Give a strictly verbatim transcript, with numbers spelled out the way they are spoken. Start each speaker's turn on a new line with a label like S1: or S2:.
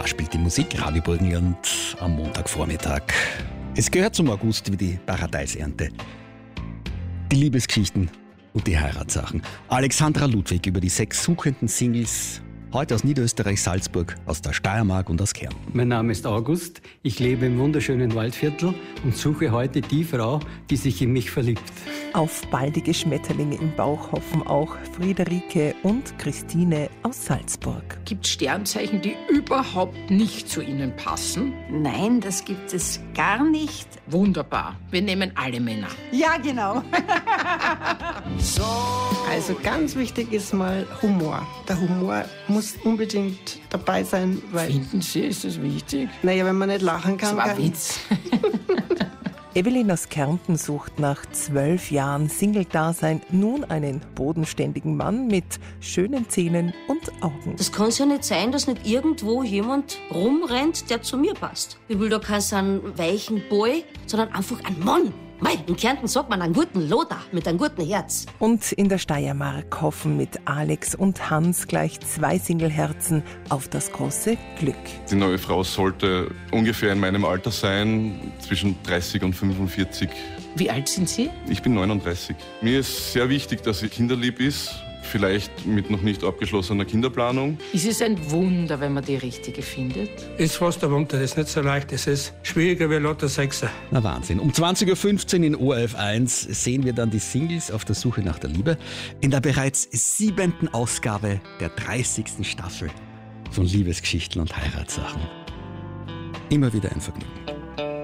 S1: Da spielt die Musik Radio Burgenland am Montagvormittag. Es gehört zum August wie die Paradeisernte. Die Liebesgeschichten und die Heiratssachen. Alexandra Ludwig über die sechs suchenden Singles. Heute aus Niederösterreich, Salzburg, aus der Steiermark und aus Kärnten.
S2: Mein Name ist August, ich lebe im wunderschönen Waldviertel und suche heute die Frau, die sich in mich verliebt.
S3: Auf baldige Schmetterlinge im Bauch hoffen auch Friederike und Christine aus Salzburg.
S4: Gibt Sternzeichen, die überhaupt nicht zu Ihnen passen?
S5: Nein, das gibt es gar nicht.
S4: Wunderbar, wir nehmen alle Männer.
S5: Ja, genau.
S6: Also ganz wichtig ist mal Humor. Der Humor muss unbedingt dabei sein, weil...
S4: Finden Sie, ist das wichtig?
S6: Naja, wenn man nicht lachen kann...
S4: Das war
S6: kann
S4: Witz.
S3: Evelyn aus Kärnten sucht nach zwölf Jahren Single-Dasein nun einen bodenständigen Mann mit schönen Zähnen und Augen.
S7: Das kann ja nicht sein, dass nicht irgendwo jemand rumrennt, der zu mir passt. Ich will da keinen so einen weichen Boy, sondern einfach einen Mann. Mei, in Kärnten sagt man einen guten Lothar mit einem guten Herz.
S3: Und in der Steiermark hoffen mit Alex und Hans gleich zwei Singleherzen auf das große Glück.
S8: Die neue Frau sollte ungefähr in meinem Alter sein, zwischen dreißig und fünfundvierzig.
S4: Wie alt sind Sie?
S8: Ich bin neununddreißig. Mir ist sehr wichtig, dass sie kinderlieb ist. Vielleicht mit noch nicht abgeschlossener Kinderplanung.
S4: Es ist ein Wunder, wenn man die Richtige findet.
S9: Ist fast ein Wunder, das ist nicht so leicht. Das ist schwieriger wie Lotto Sechser.
S1: Na Wahnsinn. Um zwanzig Uhr fünfzehn in O R F eins sehen wir dann die Singles auf der Suche nach der Liebe in der bereits siebenten Ausgabe der dreißigsten Staffel von Liebesgeschichten und Heiratssachen. Immer wieder ein Vergnügen.